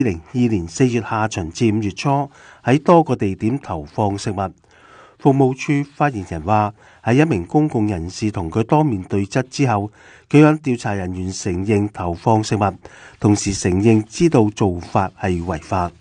2022年4月下旬至5月初喺多個地點投放食物。服務處發言人話，喺一名公共人士同佢當面對質之後，佢向調查人員承認投放食物，同時承認知道做法係違法。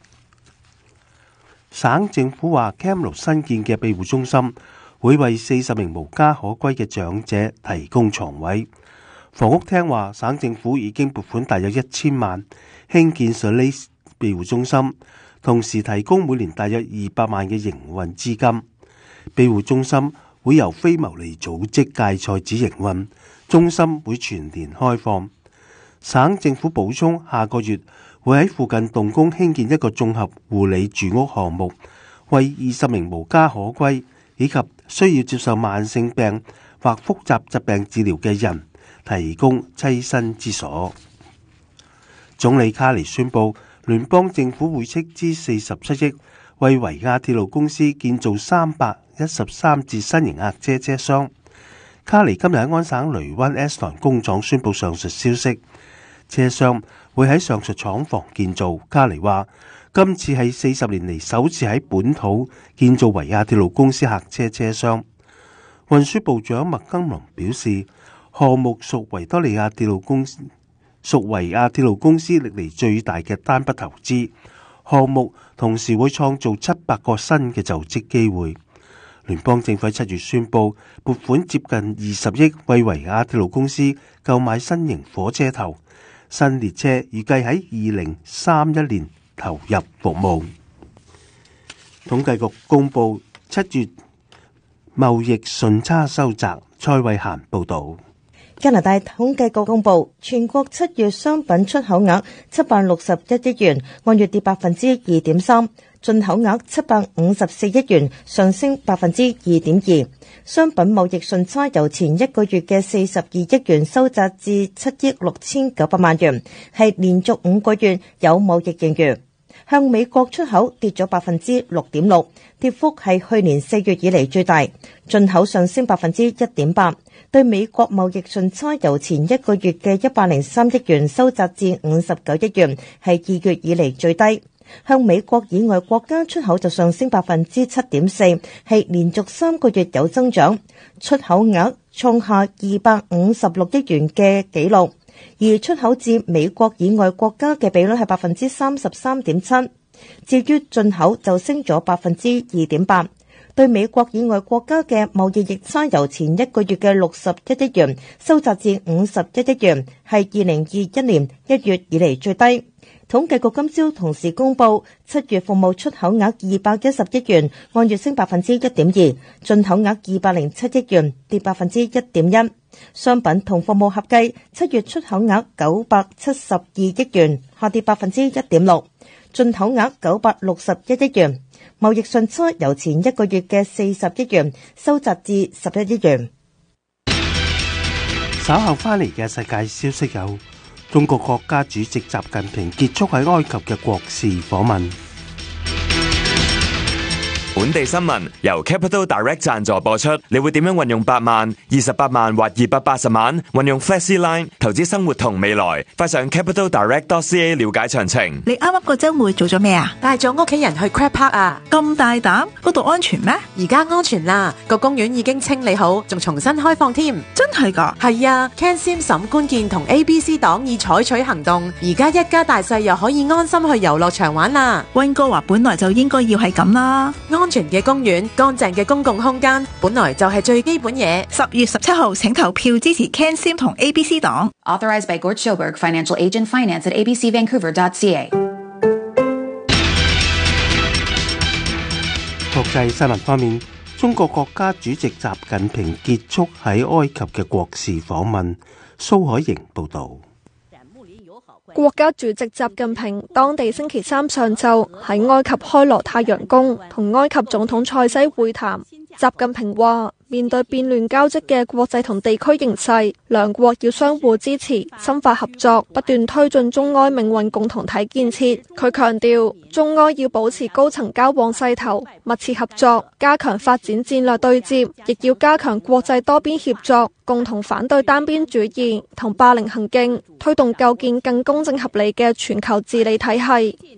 省政府話 Camlo 新建嘅庇護中心會為40名無家可歸嘅長者提供床位。房屋廳話，省政府已經撥款大約1000萬興建 Solace 庇護中心，同時提供每年大約200萬嘅營運資金。庇護中心會由非牟利組織芥菜子營運，中心會全年開放。省政府補充，下個月會喺附近動工興建一個綜合護理住屋項目，為20名無家可歸以及需要接受慢性病或複雜疾病治療嘅人提供棲身之所。總理卡尼宣布，聯邦政府會斥資47億為維亞鐵路公司建造313節新型客車車廂。卡尼今日喺安省雷灣 Eston 工廠宣布上述消息，車廂會喺上述廠房建造。卡尼話，今次係40年嚟首次喺本土建造維亞鐵路公司客車車廂。運輸部長麥金龍表示，項目屬維亞鐵路公司歷嚟最大嘅單筆投資項目，同時會創造700個新嘅就職機會。聯邦政府喺7月宣布撥款接近20億為維亞鐵路公司購買新型火車頭，新列車預計喺2031年投入服務。統計局公布7月貿易順差收窄。蔡慧嫻報道。 加拿大統計局公布，全國7月商品出口額761億元，按月跌2.3%，進口額754億元，上升2.2%。商品貿易順差由前一個月嘅42億元收窄至7億6900萬元，係連續5個月有貿易盈餘。向美國出口跌咗6.6%，跌幅係去年4月以嚟最大。進口上升1.8%，對美國貿易順差由前一個月嘅103億元收窄至59億元，係2月以嚟最低。向美國以外國家出口就上升7.4%，係連續3個月有增長，出口額創下256億元嘅紀錄。而出口至美國以外國家嘅比率係33.7%，至於進口就升咗2.8%。對美國以外國家嘅貿易逆差由前一個月嘅61億元收窄至51億元，係2021年1月以嚟最低。統計局今朝同時公布7月服務出口額210億元，按月升1.2%，進口額207億元，跌1.1%。商品同服務合計7月出口額972億元，下跌1.6%，進口額961億元。貿易順差由前一個月嘅40億元收窄至11億元。 稍後翻嚟嘅世界消息有：中國國家主席習近平結束喺埃及嘅國事訪問。 本地新聞由 Capital Direct 贊助播出。你會點樣運用8萬、28萬或280萬？運用 FlexiLine 投資生活同未來。快上 capitaldirect.ca 了解詳情。 你啱啱個週末做咗咩啊？ 帶咗屋企人去 Crab Park 啊！ 咁大膽，嗰度安全咩？ 而家安全啦，個公園已經清理好，仲重新開放添。 真係㗎？ 係啊 ，Ken Sim 沈官健同 ABC 黨已採取行動，而家一家大細又可以安心去遊樂場玩啦。 溫哥華本來就應該要係咁啦。 安全嘅公園、乾淨嘅公共空間，本來就係最基本嘢。 10月17號請投票支持 Ken Sim 同 ABC 黨。 Authorized by Gord Schoberg, Financial Agent Finance at abcvancouver.ca。 國際新聞方面，中國國家主席習近平結束喺埃及嘅國事訪問。蘇海瑩報導。 國家主席習近平當地星期三上晝喺埃及開羅太陽宮同埃及總統塞西會談， 習近平話，面對變亂交織嘅國際同地區形勢，兩國要相互支持，深化合作，不斷推進中埃命運共同體建設。佢強調，中埃要保持高層交往勢頭，密切合作，加強發展戰略對接，亦要加強國際多邊協作，共同反對單邊主義同霸凌行徑，推動構建更公正合理嘅全球治理體系。